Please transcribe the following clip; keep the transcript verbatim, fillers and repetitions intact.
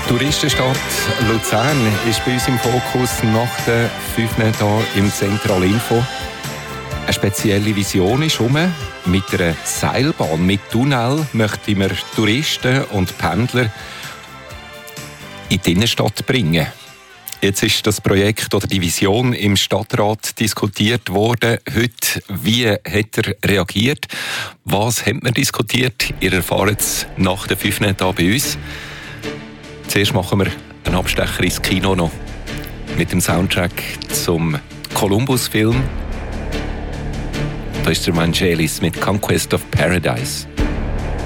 Touristenstadt Luzern ist bei uns im Fokus nach der fünf hier im Zentralinfo. Eine spezielle Vision ist herum. Mit einer Seilbahn, mit Tunnel möchten wir Touristen und Pendler in die Innenstadt bringen. Jetzt ist das Projekt oder die Vision im Stadtrat diskutiert worden. Heute, wie hat er reagiert? Was hat man diskutiert? Ihr erfahrt es nach der fünf hier bei uns. Zuerst machen wir einen Abstecher ins Kino noch mit dem Soundtrack zum Columbus-Film. Da ist der Vangelis mit Conquest of Paradise.